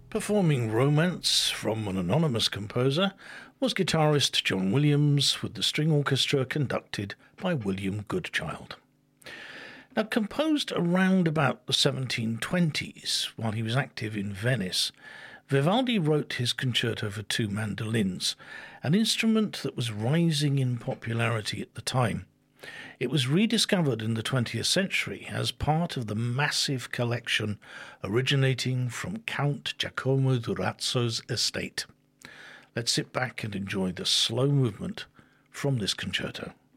Performing Romance from an anonymous composer was guitarist John Williams with the string orchestra conducted by William Goodchild. Now, composed around about the 1720s, while he was active in Venice, Vivaldi wrote his concerto for two mandolins, an instrument that was rising in popularity at the time. It was rediscovered in the 20th century as part of the massive collection originating from Count Giacomo Durazzo's estate. Let's sit back and enjoy the slow movement from this concerto.